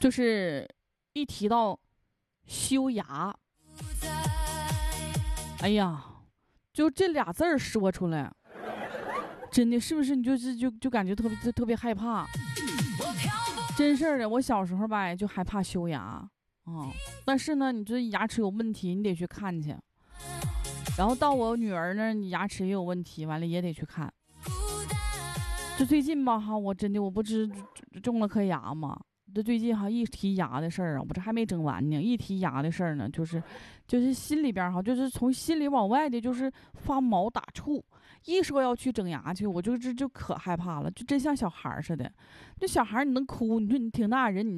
就是一提到修牙，哎呀，就这俩字儿说出来，真的是不是你就感觉特别害怕？真事儿的，我小时候吧就害怕修牙啊、但是呢，你这牙齿有问题，你得去看去。然后到我女儿那儿，你牙齿也有问题，完了也得去看。就最近吧哈，我真的我不知种了颗牙嘛。这最近哈一提牙的事儿啊，我这还没整完呢。一提牙的事儿呢，就是心里边哈，就是从心里往外的，就是发毛打怵。一说要去整牙去，我就可害怕了，就真像小孩似的。这小孩你能哭，你说你挺大人，